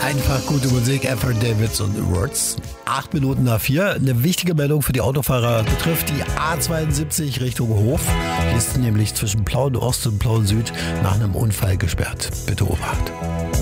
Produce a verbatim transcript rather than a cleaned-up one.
Einfach gute Musik, Ephrem Davids und Words. Acht Minuten nach vier. Eine wichtige Meldung für die Autofahrer betrifft die A zweiundsiebzig Richtung Hof. Die ist nämlich zwischen Plauen Ost und Plauen Süd nach einem Unfall gesperrt. Bitte Obacht.